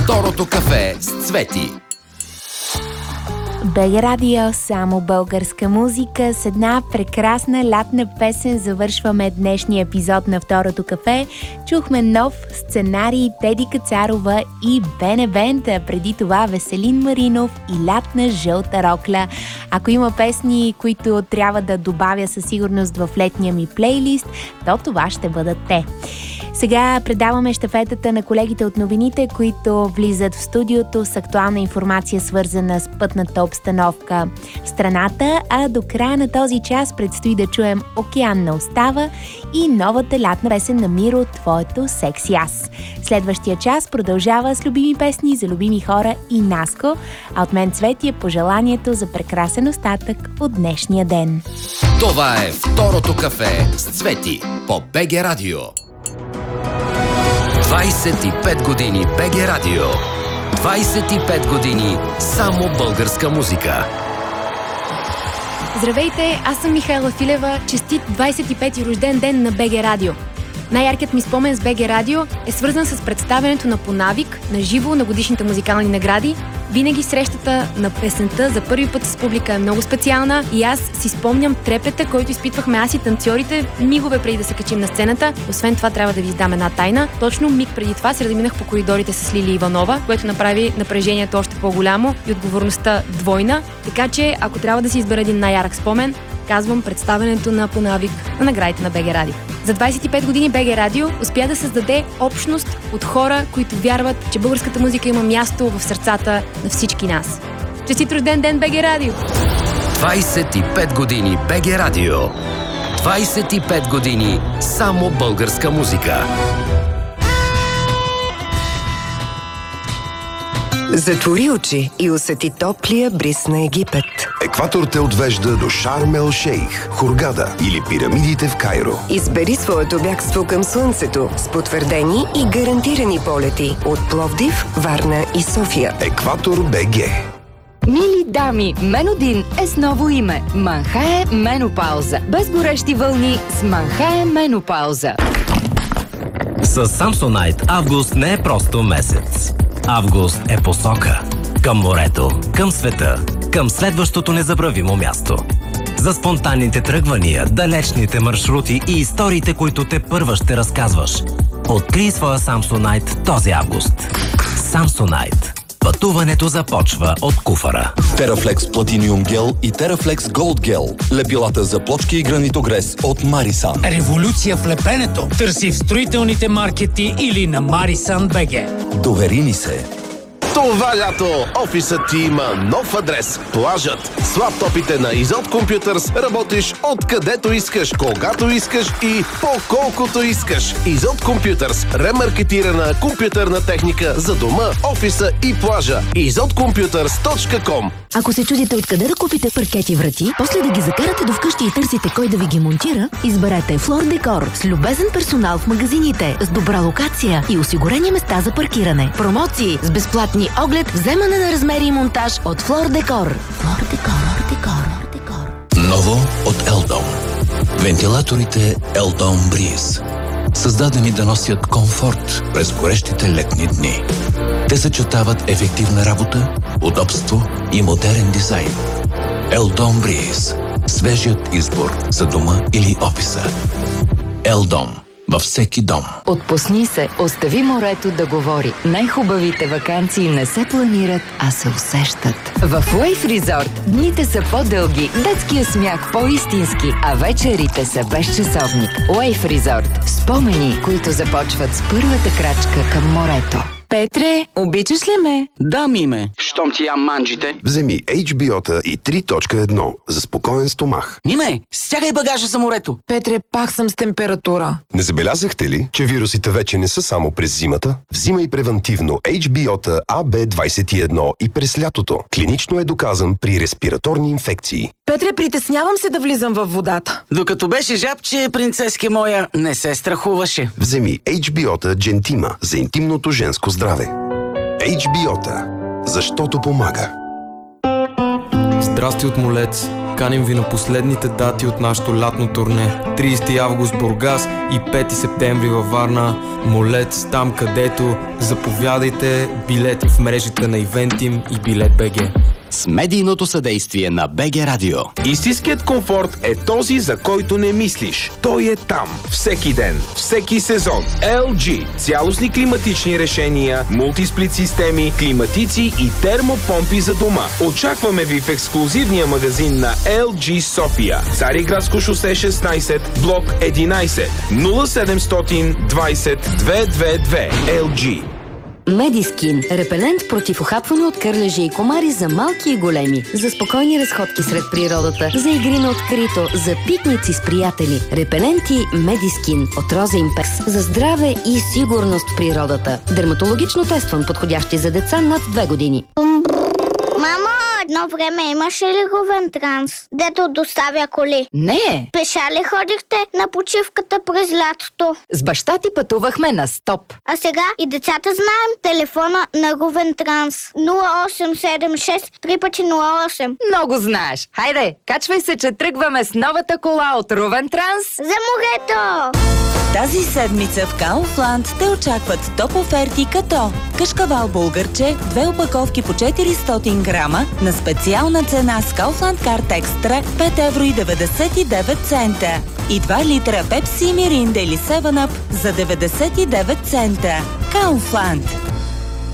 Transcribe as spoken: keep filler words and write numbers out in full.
Второто кафе с Цвети. БГ Радио, само българска музика. С една прекрасна лятна песен завършваме днешния епизод на Второто кафе. Чухме нов сценарий, Теди Кацарова и Бене Бенд, преди това Веселин Маринов и Лятна жълта рокля. Ако има песни, които трябва да добавя със сигурност в летния ми плейлист, то това ще бъдат те. Сега предаваме щафетата на колегите от новините, които влизат в студиото с актуална информация, свързана с пътната обстановка в страната, а до края на този час предстои да чуем Океанна остава и новата лятна песен на Миро, Твоето секси аз. Следващия час продължава с любими песни за любими хора и Наско, а от мен Цвети е пожеланието за прекрасен остатък от днешния ден. Това е Второто кафе с Цвети по БГ Радио. двайсет и пет години БГ Радио. двайсет и пет години само българска музика. Здравейте, аз съм Михайла Филева. Честит двайсет и пети рожден ден на БГ Радио. Най-яркият ми спомен с БГ Радио е свързан с представянето на По навик на живо на годишните музикални награди. Винаги срещата на песента за първи път с публика е много специална и аз си спомням трепета, който изпитвахме аз и танцорите мигове преди да се качим на сцената. Освен това трябва да ви издам една тайна. Точно миг преди това се разминах по коридорите с Лили Иванова, което направи напрежението още по-голямо и отговорността двойна. Така че, ако трябва да си избера един най-ярък спомен, казвам представянето на По навик на наградите на БГ Радио. За двайсет и пет години БГ Радио успя да създаде общност от хора, които вярват, че българската музика има място в сърцата на всички нас. Честит рожден ден, БГ Радио! двайсет и пет години БГ Радио. двайсет и пет години само българска музика. Затвори очи и усети топлия бриз на Египет. Екватор те отвежда до Шарм ел Шейх, Хургада или пирамидите в Кайро. Избери своето бягство към слънцето с потвърдени и гарантирани полети от Пловдив, Варна и София. Екватор БГ. Мили дами, Менодин е с ново име. Манхае Менопауза. Без горещи вълни с Манхае Менопауза. С Samsonite август не е просто месец. Август е посока. Към морето, към света, към следващото незабравимо място. За спонтанните тръгвания, далечните маршрути и историите, които те първа ще разказваш. Открий своя Samsonite този август. Samsonite. Пътуването започва от куфара. Терафлекс Platinum Gel и Терафлекс Gold Gel. Лепилата за плочки и гранитогрес от Марисан. Революция в лепенето. Търси в строителните маркети или на Марисан БГ. Довери ни се. Това лято офисът ти има нов адрес. Плажът. С лаптопите на Изот Computers работиш откъдето искаш, когато искаш и по колкото искаш. Изот Computers. Ремаркетирана компютърна техника за дома, офиса и плажа. изот компютърс точка ком. Ако се чудите откъде да купите паркети врати, после да ги закарате до вкъщи и търсите кой да ви ги монтира, изберете Флор Декор с любезен персонал в магазините, с добра локация и осигурени места за паркиране. Промоции с безплатни оглед, вземане на размери и монтаж от Флор Декор. Флор Декор, Декор, Декор. Ново от Елдом. Вентилаторите Елдом Бриз. Създадени да носят комфорт през горещите летни дни. Те съчетават ефективна работа, удобство и модерен дизайн. Елдом Бриз. Свежият избор за дома или офиса. Елдом. Във всеки дом. Отпусни се, остави морето да говори. Най-хубавите ваканции не се планират, а се усещат. В Wave Resort дните са по-дълги, детския смях по-истински, а вечерите са без часовник. Wave Resort. Спомени, които започват с първата крачка към морето. Петре, обичаш ли ме? Да, Миме. Щом ти ям манджите. Вземи Ейч Би О-та и три точка едно за спокоен стомах. Миме, стягай багажа за морето. Петре, пак съм с температура. Не забелязахте ли, че вирусите вече не са само през зимата? Взимай превентивно Ейч Би О-та А Б двайсет и едно и през лятото. Клинично е доказан при респираторни инфекции. Петре, притеснявам се да влизам във водата. Докато беше жабче, принцески моя не се страхуваше. Вземи Ейч Би О-та Джентима за интимното женско здраве. Ейч Би О-та. Защото помага. Здрасти от Молец. каним ви на последните дати от нашото лятно турне. тридесети август Бургас и пети септември във Варна. Молец, там където заповядайте, билети в мрежите на Ивентим и Билет БГ. С медийното съдействие на БГ Радио. Истинският комфорт е този, за който не мислиш. Той е там. Всеки ден, всеки сезон. ел джи. Цялостни климатични решения, мултисплит системи, климатици и термопомпи за дома. Очакваме ви в ексклузивния магазин на ел джи София. Цариградско шосе шестнайсет, блок единайсет, нула седемстотин двайсет двеста двайсет и две. ел джи. Медискин. Репелент против ухапване от кърлежи и комари за малки и големи. За спокойни разходки сред природата. За игри на открито. За пикници с приятели. Репеленти Медискин от Роза Импекс. За здраве и сигурност в природата. Дерматологично тестван, подходящи за деца над две години. Мамо, едно време имаше ли Говентранс, дето доставя коли? Не! Пеша ли ходихте на почивката през лятото? С баща ти пътувахме на стоп. А сега и децата знаем телефона на Говентранс. нула осем седем шест три пъти нула осем. Много знаеш. Хайде, качвай се, че тръгваме с новата кола от Ровентранс. За морето! Тази седмица в Kaufland те очакват топ оферти като кашкавал българче, две опаковки по четиристотин грама на специална цена с Kaufland Card Extra пет евро и деветдесет и девет цента и два литра Pepsi, Mirinda или седем ап за деветдесет и девет цента. Kaufland.